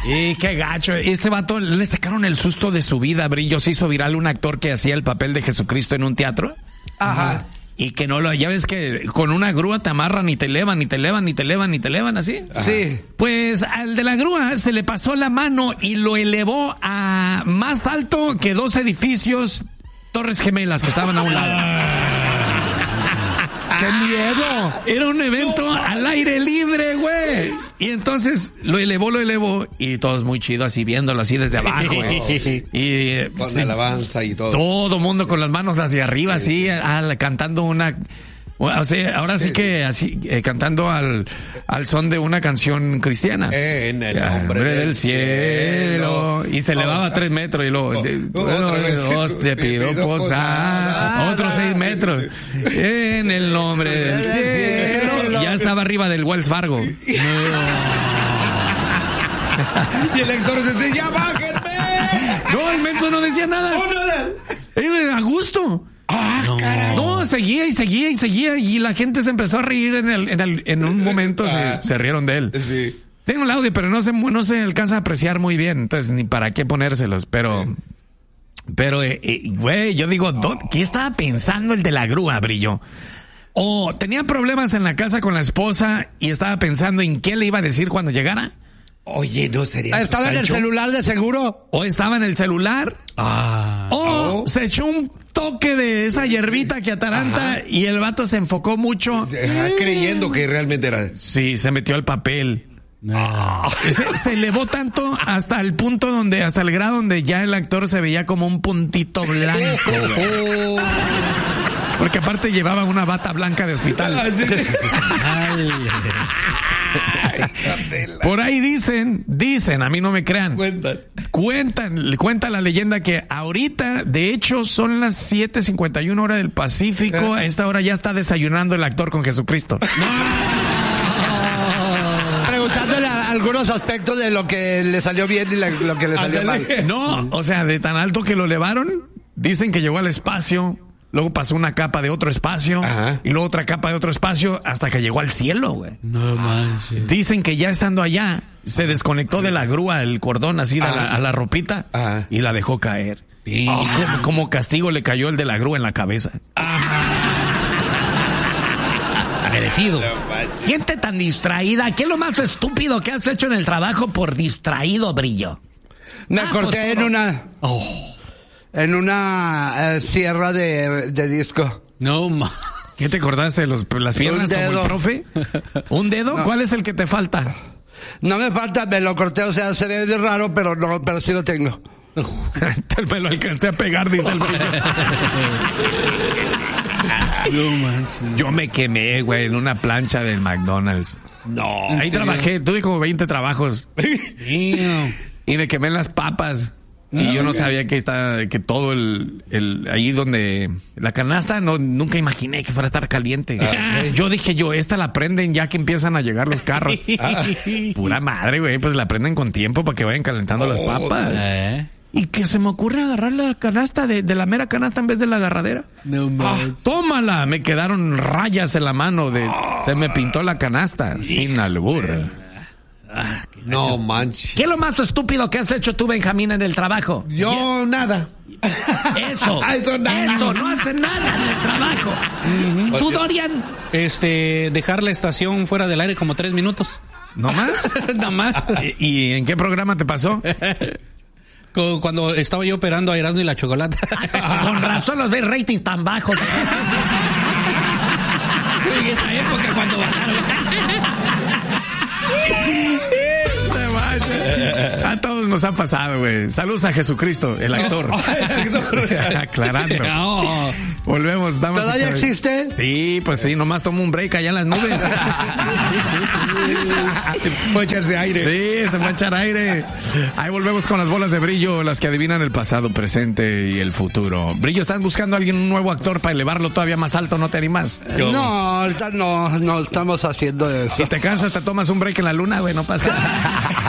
Y qué gacho. Este vato le sacaron el susto de su vida, Brillo. Se hizo viral un actor que hacía el papel de Jesucristo en un teatro. Ajá. Y que no lo, ya ves que con una grúa te amarran y te elevan, así. Ajá. Sí. Pues al de la grúa se le pasó la mano y lo elevó a más alto que 2 edificios Torres Gemelas que estaban a un lado. ¡Qué miedo! Era un evento al aire libre, güey. Y entonces lo elevó y todos muy chido así viéndolo así desde abajo, güey. Y con alabanza y todo. Todo mundo con las manos hacia arriba, así, cantando una... O sea, ahora sí que así, cantando al son de una canción cristiana. En el nombre del cielo. Y se elevaba 3 metros y luego, te pido posada. Otros 6 metros. En el nombre del cielo. Ya estaba arriba del Wells Fargo. Y el actor se decía, ¡ya bájenme! No, el menso no decía nada. Era a gusto. Caray. No, seguía y la gente se empezó a reír en un momento se rieron de él. Sí. Tengo el audio, pero no se alcanza a apreciar muy bien, entonces ni para qué ponérselos, pero güey, yo digo, ¿qué estaba pensando el de la grúa, Brillo? O tenía problemas en la casa con la esposa y estaba pensando en qué le iba a decir cuando llegara. Oye, ¿no sería ¿Estaba en el celular de seguro? O estaba en el celular. O se echó un toque de esa hierbita que ataranta y el vato se enfocó mucho. Creyendo que realmente era. Sí, se metió al papel. Se elevó tanto hasta el punto hasta el grado donde ya el actor se veía como un puntito blanco. Porque aparte llevaba una bata blanca de hospital. Por ahí dicen, a mí no me crean. Cuenta la leyenda que ahorita, de hecho, son las 7:51 hora del Pacífico. A esta hora ya está desayunando el actor con Jesucristo. Preguntándole algunos aspectos de lo que le salió bien y lo que le salió mal. No, o sea, de tan alto que lo elevaron, dicen que llegó al espacio. Luego pasó una capa de otro espacio. Ajá. Y luego otra capa de otro espacio hasta que llegó al cielo, güey. No manches. Dicen que ya estando allá se desconectó de la grúa el cordón así a la ropita. Ajá. Y la dejó caer. Como castigo le cayó el de la grúa en la cabeza. Merecido. Gente tan distraída. ¿Qué es lo más estúpido que has hecho en el trabajo por distraído, Brillo? Me corté en una sierra de disco. No, ¿Qué te acordaste? ¿Las piernas como el profe? ¿Un dedo? No. ¿Cuál es el que te falta? No me falta, me lo corté, o sea, se ve raro, pero sí lo tengo. Me lo alcancé a pegar, dice el Brillo. no manches. Yo me quemé, güey, en una plancha del McDonald's. No. Ahí trabajé, tuve como 20 trabajos. Damn. Y me quemé en las papas. Y yo no sabía que todo ahí donde la canasta, nunca imaginé que fuera a estar caliente. Yo dije, esta la prenden ya que empiezan a llegar los carros. Pura madre, güey, pues la prenden con tiempo para que vayan calentando las papas. Y que se me ocurre agarrar la canasta de la mera canasta en vez de la agarradera. No manches. ¡Tómala! Me quedaron rayas en la mano se me pintó la canasta. Sin albur. No manches. ¿Qué es lo más estúpido que has hecho tú, Benjamín, en el trabajo? Yo nada. Eso. Eso nada. Eso, no hace nada en el trabajo. ¿Y tú, Dorian? Dejar la estación fuera del aire como 3 minutos. ¿No más? Nada más. ¿Y en qué programa te pasó? Cuando estaba yo operando a Erasmo y la Chocolata. Con razón los ves rating tan bajos. En esa época cuando bajaron. A todos nos ha pasado, güey. Saludos a Jesucristo, el actor. Aclarando. No. Volvemos. ¿Todavía existe? Sí, pues sí, nomás tomo un break allá en las nubes. Puede echarse aire. Sí, se va a echar aire. Ahí volvemos con las bolas de Brillo, las que adivinan el pasado, presente y el futuro. Brillo, ¿estás buscando a alguien, un nuevo actor para elevarlo todavía más alto? ¿No te animas? No, ahorita no estamos haciendo eso. Si te cansas, te tomas un break en la luna, güey, no pasa nada.